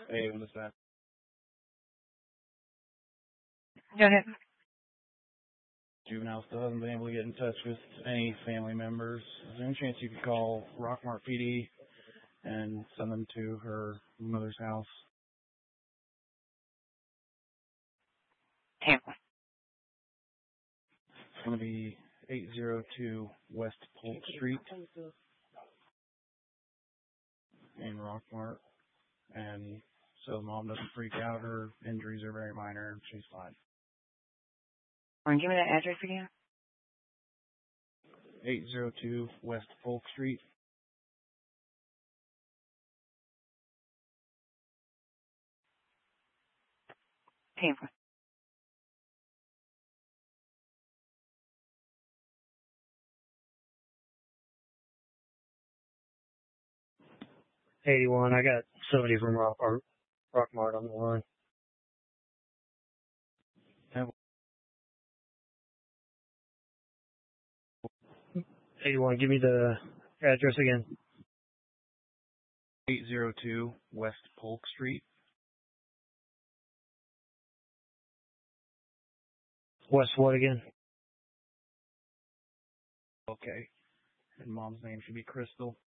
Hey, what is that? Go ahead. Juvenile still hasn't been able to get in touch with any family members. Is there any chance you could call Rockmart PD and send them to her mother's house? Tampa. It's going to be 802 West Polk Street in Rockmart. And so mom doesn't freak out. Her injuries are very minor. She's fine. Or give me that address again. 802 West Polk Street. Tampa. I got somebody from Rockmart on the line. 81, give me the address again. 802 West Polk Street. West what again? Okay. And mom's name should be Crystal.